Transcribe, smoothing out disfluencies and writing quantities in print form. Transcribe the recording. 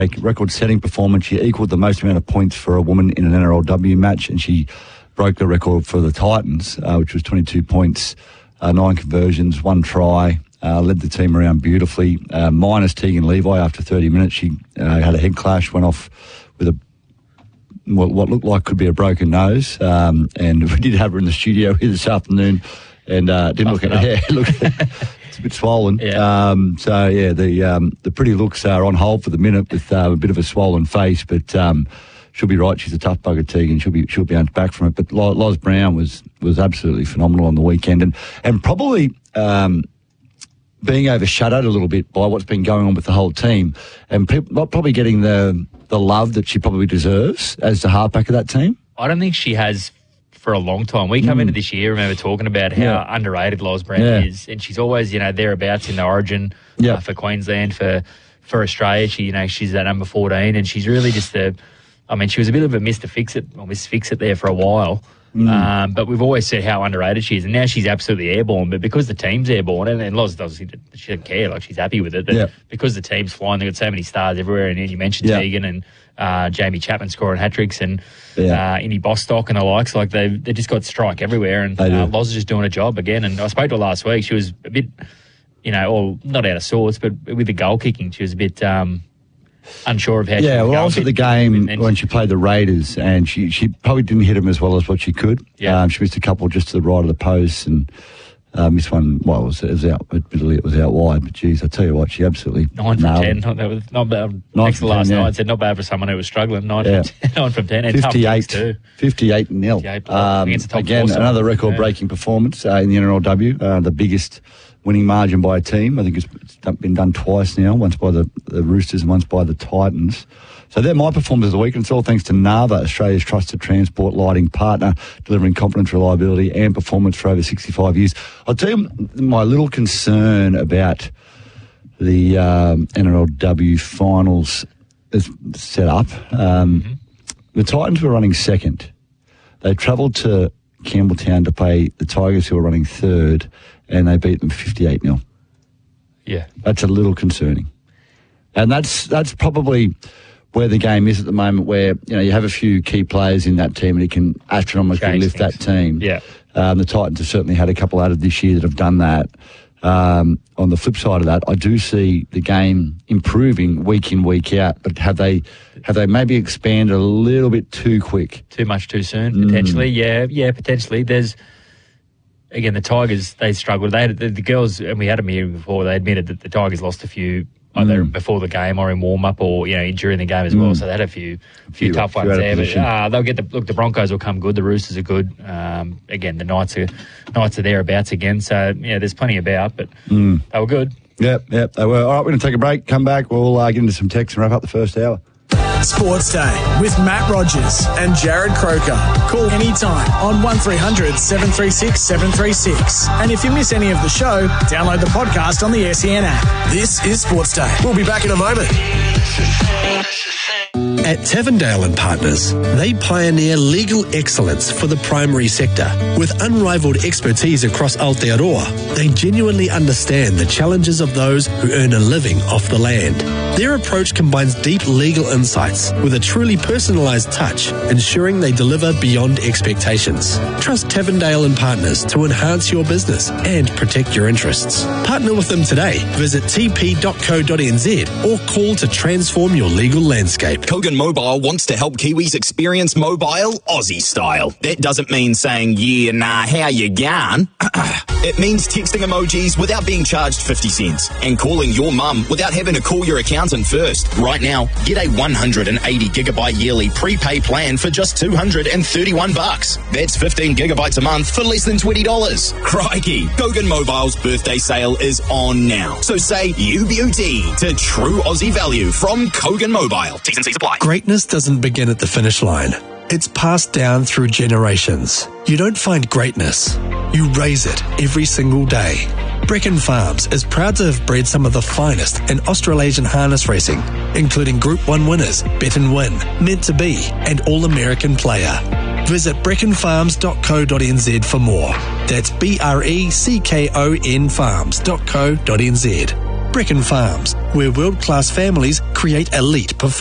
record-setting performance. She equalled the most amount of points for a woman in an NRLW match, and she broke the record for the Titans, which was 22 points, 9 conversions, 1 try. Led the team around beautifully. Minus Tegan Levi after 30 minutes. She had a head clash, went off with what looked like could be a broken nose. And we did have her in the studio here this afternoon, and didn't look at her hair. It's a bit swollen. Yeah. The pretty looks are on hold for the minute with a bit of a swollen face, but she'll be right. She's a tough bugger, Tegan. She'll be back from it. But Loz Brown was absolutely phenomenal on the weekend, and probably being overshadowed a little bit by what's been going on with the whole team, and people not probably getting the love that she probably deserves as the halfback of that team. I don't think she has for a long time. We come into this year, remember talking about how underrated Loz Brown is, and she's always, thereabouts in the origin for Queensland, for Australia. She's at number 14, and she's really just she was a bit of a Mr. Fix-It there for a while. But we've always said how underrated she is, and now she's absolutely airborne. But because the team's airborne, and Loz she doesn't care, like she's happy with it. But because the team's flying, they've got so many stars everywhere. And you mentioned Tegan and Jamie Chapman scoring hat-tricks, and Indy Bostock and the likes. Like they just got strike everywhere, and Loz is just doing a job again. And I spoke to her last week. She was a bit, or not out of sorts, but with the goal kicking, she was a bit unsure of how. Yeah, well, I was at the game when she played the Raiders, and she probably didn't hit them as well as what she could. Yeah, she missed a couple just to the right of the post, and missed one. Well, it was out. Admittedly, it was out wide. But geez, I tell you what, she absolutely 9 from 10. That was not bad. Next to last night, said not bad for someone who was struggling. 9 from 10. And 58-0 against the top again, another record-breaking performance in the NRLW. The biggest winning margin by a team. I think it's been done twice now, once by the Roosters and once by the Titans. So they're my performers of the week, and it's all thanks to Nava, Australia's trusted transport lighting partner, delivering confidence, reliability and performance for over 65 years. I'll tell you my little concern about the NRLW finals is set up. The Titans were running second. They travelled to Campbelltown to play the Tigers, who were running third, and they beat them 58-0. Yeah. That's a little concerning. And that's probably where the game is at the moment, where you have a few key players in that team and it can astronomically lift that team. Yeah. The Titans have certainly had a couple added this year that have done that. On the flip side of that, I do see the game improving week in, week out, but have they maybe expanded a little bit too quick? Too much too soon, potentially. Yeah, potentially. There's, again, the Tigers, they struggled. They had the girls, and we had them here before, they admitted that the Tigers lost a few either before the game or in warm-up or during the game as well. So they had a few tough ones there. But they'll get the Broncos will come good. The Roosters are good. Again, the Knights are thereabouts again. So there's plenty about, but they were good. Yep, they were. All right, we're going to take a break. Come back. We'll get into some text and wrap up the first hour. Sports Day with Matt Rogers and Jared Croker. Call anytime on 1300 736 736. And if you miss any of the show, download the podcast on the SEN app. This is Sports Day. We'll be back in a moment. At Tevendale and Partners, they pioneer legal excellence for the primary sector. With unrivaled expertise across Aotearoa, they genuinely understand the challenges of those who earn a living off the land. Their approach combines deep legal insights with a truly personalised touch, ensuring they deliver beyond expectations. Trust Tevendale and Partners to enhance your business and protect your interests. Partner with them today. Visit tp.co.nz or call to transform your legal landscape. Kogan Mobile wants to help Kiwis experience mobile Aussie style. That doesn't mean saying, yeah, nah, how you going? It means texting emojis without being charged 50 cents and calling your mum without having to call your accountant first. Right now, get a 180 gigabyte yearly prepay plan for just $231. That's 15 gigabytes a month for less than $20. Crikey, Kogan Mobile's birthday sale is on now. So say UBUT to true Aussie value from Kogan Mobile. T's and C's apply. Greatness doesn't begin at the finish line. It's passed down through generations. You don't find greatness. You raise it every single day. Brecken Farms is proud to have bred some of the finest in Australasian harness racing, including Group 1 winners, Bet and Win, Meant to Be, and All-American Player. Visit breckenfarms.co.nz for more. That's BRECKON farms.co.nz. Brecon Farms, where world-class families create elite performance.